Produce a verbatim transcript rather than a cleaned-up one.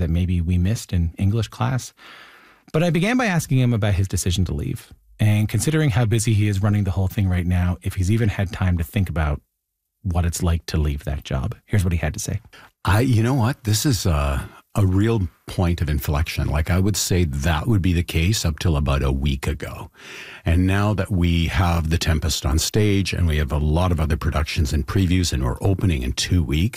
that maybe we missed in English class. But I began by asking him about his decision to leave. And considering how busy he is running the whole thing right now, if he's even had time to think about what it's like to leave that job. Here's what he had to say. I, you know what? This is a, a real point of inflection. Like I would say that would be the case up till about a week ago. And now that we have The Tempest on stage and we have a lot of other productions and previews and we're opening in two weeks,